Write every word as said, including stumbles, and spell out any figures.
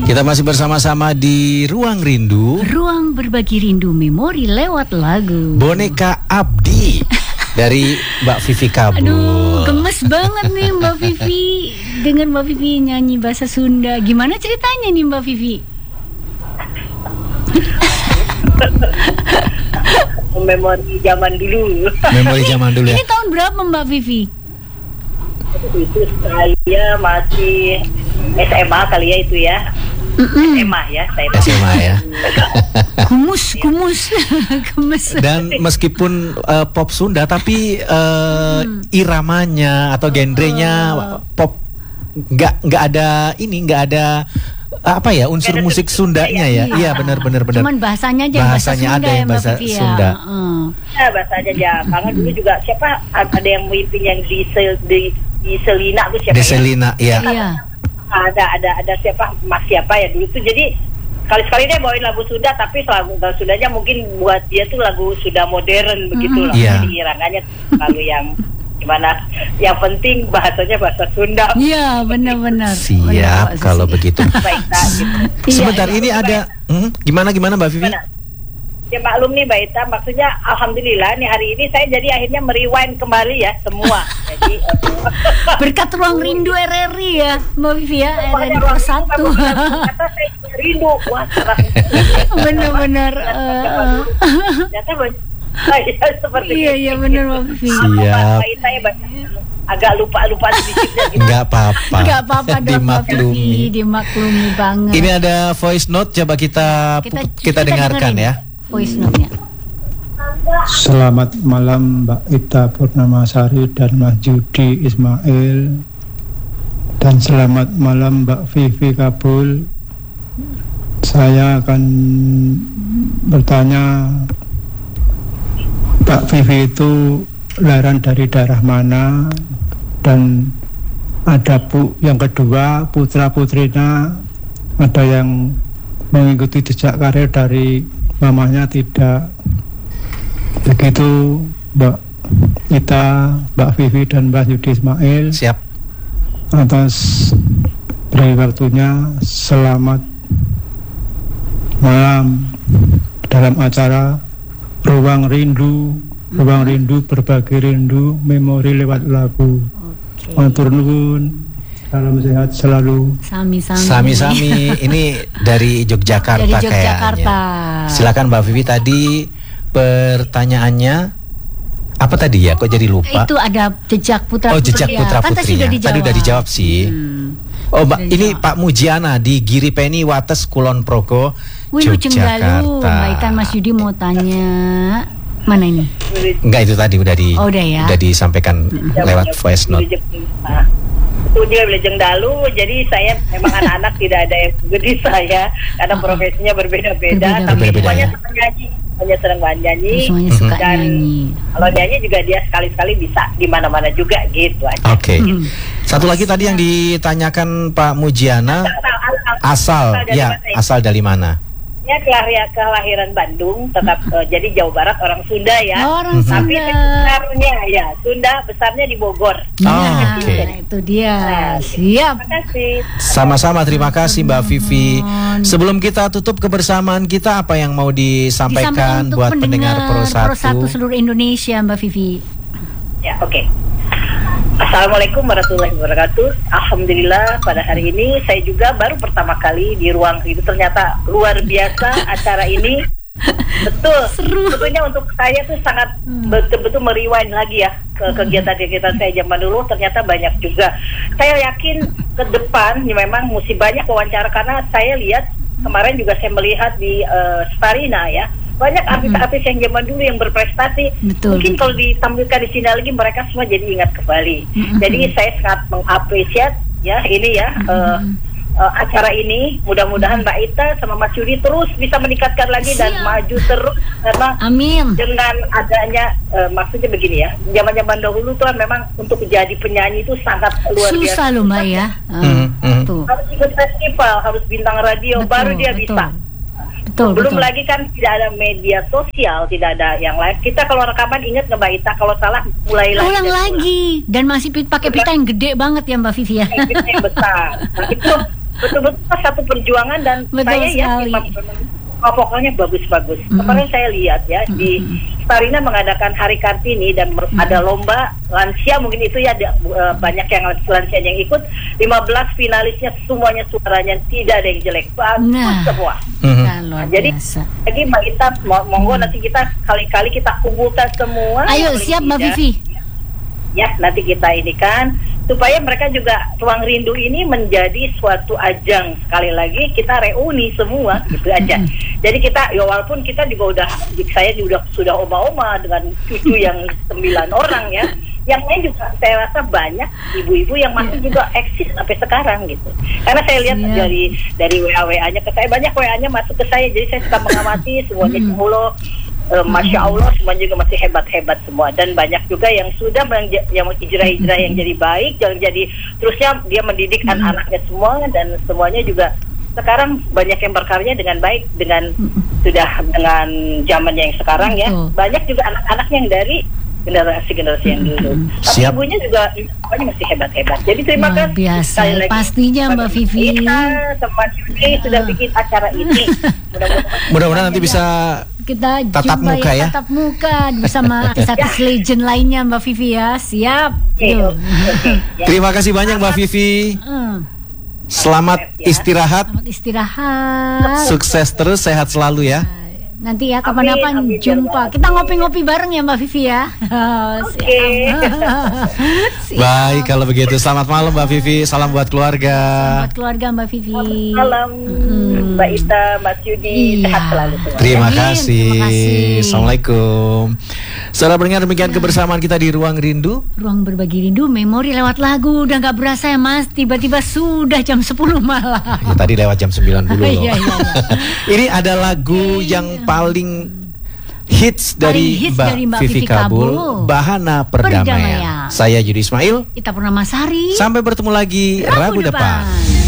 Kita masih bersama-sama di Ruang Rindu. Ruang berbagi rindu memori lewat lagu. Boneka Abdi dari Mbak Vivi Kabul. Aduh, gemes banget nih Mbak Vivi. Dengar Mbak Vivi nyanyi bahasa Sunda. Gimana ceritanya nih Mbak Vivi? Memori zaman dulu. Memori zaman dulu ya. Ini tahun berapa Mbak Vivi? Itu saya masih S M A kali ya itu ya. Mm-mm. S M A ya, saya S M A ya. Kumus, kumus, gemes. Dan meskipun uh, pop Sunda, tapi uh, hmm. iramanya atau genrenya uh. pop, nggak nggak ada ini, nggak ada apa ya unsur musik Sundanya ya. Iya, benar benar benar. Cuman bahasanya aja bahasanya bahasa ada Sunda yang bahasa ya, Sunda. Uh. Ya, bahasanya aja. Karena dulu juga siapa ada yang mimpin yang di sel, di, di Selina tuh siapa? Di Selina, ya. Iya. Ada ada ada siapa Mas siapa ya dulu tuh, jadi sekali-sekali dia bawain lagu Sunda tapi lagu Sundanya mungkin buat dia tuh lagu Sunda modern begitu loh. Yeah. Jadi irangannya lalu yang gimana, yang penting bahasanya bahasa Sunda. Iya, benar-benar. Siap benar, kalau begitu. Baik, nah, gitu. Sebentar ya, ini ya, ada hmm, gimana gimana Mbak Vivi? Gimana? Ya maklum nih Mbak Ita, maksudnya alhamdulillah nih hari ini saya jadi akhirnya merewind kembali ya semua. Jadi berkat Ruang Rindu R R I ya Mbak Vivi ya, R R I per satu. Kata saya rindu, wah serah. Benar-benar. Ternyata banyak. Saya seperti iya iya benar Mbak Vivi. Siap. Mbak Ita ya banyak agak lupa-lupa sedikitnya gitu. Enggak apa-apa. Enggak apa-apa dong Mbak Vivi, dimaklumi banget. Ini ada voice note, coba kita kita, kita, kita dengarkan dengerin. Ya. Voice note-nya. Selamat malam Mbak Ita Purnamasari dan Mas Judi Ismail. Dan selamat malam Mbak Vivi Kabul. Saya akan bertanya, Mbak Vivi itu lahiran dari daerah mana? Dan ada bu yang kedua, putra putrinya ada yang mengikuti jejak karir dari mamanya tidak? Begitu Mbak Ita, Mbak Vivi dan Mbak Yudi Ismail. Siap. Atas beri waktunya, selamat malam dalam acara Ruang Rindu. Ruang Rindu berbagi rindu memori lewat lagu. Okay. Matur nuwun. Salam sehat selalu. Sami-sami. Sami-sami. Ini dari Yogyakarta, dari Yogyakarta kayaknya. Silakan Mbak Vivi, tadi pertanyaannya apa tadi ya? Kok jadi lupa? Itu ada jejak putra putri. Oh, jejak putra ya. putri. Kan tadi udah dijawab sih. Hmm. Oh, Mbak, ini dijawab. Pak Mujiana di Giripeni Wates Kulon Progo, Yogyakarta. Mbak Ita, Mas Yudi mau tanya. Mana ini? Enggak, itu tadi udah di oh, udah, ya? udah disampaikan hmm. lewat voice note. Itu dia Wilujeng Dalu, jadi saya memang anak-anak tidak ada yang gede saya karena profesinya berbeda-beda, tapi semuanya suka nyanyi, semuanya senang nyanyi, semuanya suka dan nyanyi. Kalau nyanyi juga dia sekali-sekali bisa di mana-mana juga gitu aja. Oke. Okay. Hmm. Satu lagi tadi yang ditanyakan Pak Mujiana, asal, asal, asal, asal ya, mana? asal dari mana? Ya kelahiran Bandung, tetap uh, jadi Jawa Barat, orang Sunda ya. Oh, orang Tapi Sunda. besarnya ya Sunda, besarnya di Bogor. Oh, nah, oke. Okay. Itu dia. Nah, siap. Terima kasih. Sama-sama, terima kasih Mbak Vivi. Sebelum kita tutup kebersamaan kita, apa yang mau disampaikan, disampaikan buat pendengar Pro satu seluruh Indonesia, Mbak Vivi? Ya, oke. Okay. Assalamualaikum warahmatullahi wabarakatuh. Alhamdulillah pada hari ini saya juga baru pertama kali di Ruang Rindu. Ternyata luar biasa acara ini. Betul. Seru. Sebetulnya untuk saya tuh sangat hmm. betul-betul merewind lagi ya ke kegiatan-kegiatan saya zaman dulu. Ternyata banyak juga. Saya yakin ke depan ya memang mesti banyak wawancara, karena saya lihat kemarin juga saya melihat di uh, Starina ya. Banyak artis-artis yang zaman dulu yang berprestasi. Betul, mungkin betul. Kalau ditampilkan di sini lagi mereka semua jadi ingat kembali. Mm-hmm. Jadi saya sangat mengapresiasi ya ini ya mm-hmm. uh, uh, acara ini. Mudah-mudahan Mbak Ita sama Mas Yudi terus bisa meningkatkan lagi. Siap. Dan maju terus, karena amin. Dengan adanya uh, maksudnya begini ya, zaman-zaman dahulu tuh memang untuk jadi penyanyi itu sangat luar susah biasa. Susah loh Mbak ya. Mm-hmm. Uh, harus ikut festival, harus bintang radio, betul, baru dia betul. bisa. Betul, Belum betul. lagi kan tidak ada media sosial, tidak ada yang lain. Kita kalau rekaman ingat nggak Mbak Ita, kalau salah mulai lagi. Ulang lagi. Dan masih pakai pita yang gede banget ya Mbak Vivi ya. Pita yang besar. Nah, itu betul-betul satu perjuangan dan Betul saya sekali. yakin oh, vokalnya bagus-bagus. Mm-hmm. Kemarin saya lihat ya mm-hmm. di Starina mengadakan Hari Kartini dan mm-hmm. ada lomba lansia, mungkin itu ya ada, uh, banyak yang lansia yang ikut. lima belas finalisnya semuanya suaranya tidak ada yang jelek, bagus Nah. semua. Mhm. Nah, luar Nah, jadi biasa. lagi Mbak Ita, mo- monggo nanti kita kali-kali kita kumpulkan semua. Ayo yang siap Mbak tidak. Vivi. Ya, nanti kita ini kan supaya mereka juga Ruang Rindu ini menjadi suatu ajang, sekali lagi kita reuni semua gitu aja. Jadi kita ya walaupun kita juga udah saya juga sudah oma-oma dengan cucu yang sembilan orang ya. Yang lain juga saya rasa banyak ibu-ibu yang masih juga eksis sampai sekarang gitu. Karena saya lihat Siap. dari dari W A W A-nya ke saya, banyak W A-nya masuk ke saya, jadi saya suka mengamati semuanya. Hmm. Allah, Uh, Masya Allah semuanya juga masih hebat-hebat semua, dan banyak juga yang sudah menja- yang hijrah-hijrah yang jadi baik, yang jadi terusnya dia mendidik Mm-hmm. anak-anaknya semua, dan semuanya juga sekarang banyak yang berkarya dengan baik dengan sudah dengan zaman yang sekarang ya. Betul. Banyak juga anak-anak yang dari generasi-generasi yang dulu. Tapi Siap. ibunya juga ibunya masih hebat-hebat. Jadi terima Luar kasih biasa. sekali lagi Pastinya, Mbak Vivi. Kita teman Yudi sudah bikin acara ini. Mudah-mudahan Mudah-mudahan nanti bisa Kita tatap jumpa muka ya. tatap muka bersama artis-artis legend lainnya Mbak Vivi ya. Siap. Oke, Tuh. oke, ya. Terima kasih banyak Mbak Vivi. Hmm. Selamat istirahat. Selamat istirahat. Sukses terus, sehat selalu ya. Nanti ya kapan-kapan Amin, amin, jumpa. ya, Kita ngopi-ngopi bareng ya Mbak Vivi ya. Oke. Siap. Baik kalau begitu. Selamat malam Mbak Vivi. Salam buat keluarga. Selamat keluarga Mbak Vivi. Salam Mm. Mbak Ita, Mas Yudi, Iya. sehat selalu semua. Terima Amin, kasih. terima kasih. Assalamualaikum. Saudara pendengar, demikian kebersamaan kita di Ruang Rindu. Ruang berbagi rindu, memori lewat lagu. Udah gak berasa ya Mas, tiba-tiba sudah jam sepuluh malam. Ya, tadi lewat jam sembilan dulu loh. Iya, iya, iya. Ini ada lagu yang paling hits dari, Paling hits Mbak dari Mbak Vivi Vivi Kabul, Kabul. Bahana Perdamaian. Perdamaian. Saya Yudi Ismail. Ita Purnamasari. Sampai bertemu lagi Rabu, Rabu depan. depan.